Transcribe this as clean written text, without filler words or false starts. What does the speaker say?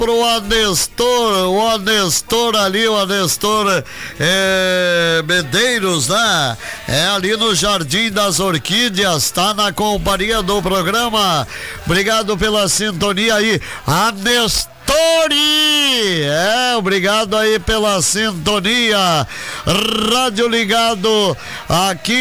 pro o Anestor ali, o Anestor Medeiros, né? É ali no Jardim das Orquídeas, tá na companhia do programa. Obrigado pela sintonia aí, Anestor. Obrigado aí pela sintonia. Rádio ligado aqui